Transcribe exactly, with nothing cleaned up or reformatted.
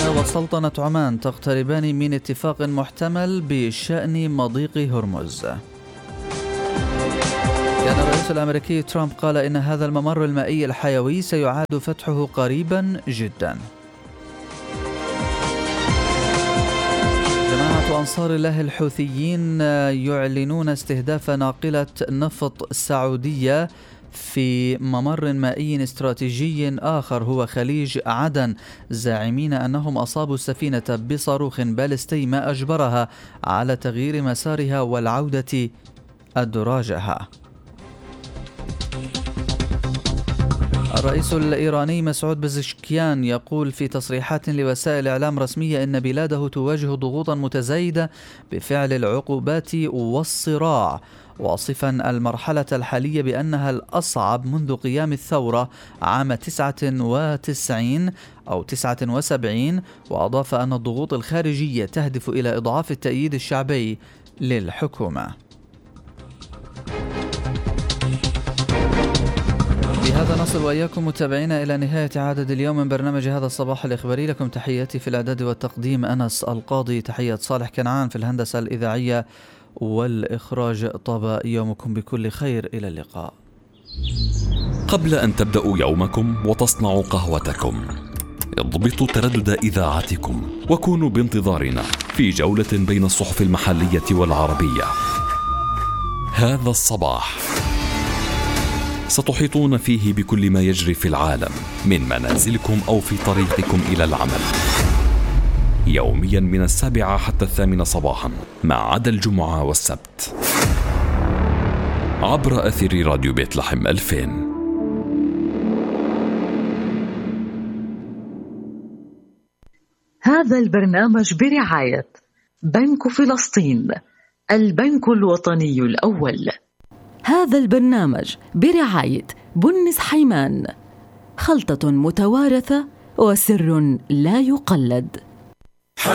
وسلطنة عمان تقتربان من اتفاق محتمل بشأن مضيق هرمز. كان الرئيس الأمريكي ترامب قال إن هذا الممر المائي الحيوي سيعاد فتحه قريبا جدا. جماعة أنصار الله الحوثيين يعلنون استهداف ناقلة نفط سعودية في ممر مائي استراتيجي آخر هو خليج عدن، زاعمين أنهم أصابوا السفينة بصاروخ باليستي ما أجبرها على تغيير مسارها والعودة أدراجها. الرئيس الإيراني مسعود بزشكيان يقول في تصريحات لوسائل إعلام رسمية إن بلاده تواجه ضغوطا متزايدة بفعل العقوبات والصراع، واصفا المرحلة الحالية بأنها الأصعب منذ قيام الثورة عام تسعة وتسعين أو تسعة وسبعين، وأضاف أن الضغوط الخارجية تهدف إلى إضعاف التأييد الشعبي للحكومة. بهذا نصل وإياكم متابعينا إلى نهاية عدد اليوم من برنامج هذا الصباح الإخباري. لكم تحياتي في الإعداد والتقديم أنس القاضي، تحية صالح كنعان في الهندسة الإذاعية والإخراج. طاب يومكم بكل خير، إلى اللقاء. قبل أن تبدأوا يومكم وتصنعوا قهوتكم، اضبطوا تردد إذاعتكم وكونوا بانتظارنا في جولة بين الصحف المحلية والعربية. هذا الصباح ستحيطون فيه بكل ما يجري في العالم من منازلكم أو في طريقكم إلى العمل، يوميا من السابعة حتى الثامنة صباحا ما عدا الجمعة والسبت، عبر أثير راديو بيت لحم ألفين. هذا البرنامج برعاية بنك فلسطين، البنك الوطني الأول. هذا البرنامج برعاية بنس حيمان، خلطة متوارثة وسر لا يقلد.